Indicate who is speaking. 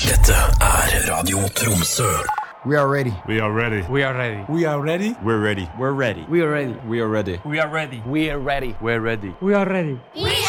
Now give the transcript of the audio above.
Speaker 1: Dette Radio Tromsø.
Speaker 2: We are ready.
Speaker 3: We are ready.
Speaker 4: We are ready.
Speaker 5: We are ready.
Speaker 3: We're ready.
Speaker 5: We're ready.
Speaker 4: We are ready.
Speaker 5: We are ready.
Speaker 4: We are ready.
Speaker 5: We are ready.
Speaker 4: We're ready.
Speaker 5: We are ready.
Speaker 4: We are ready.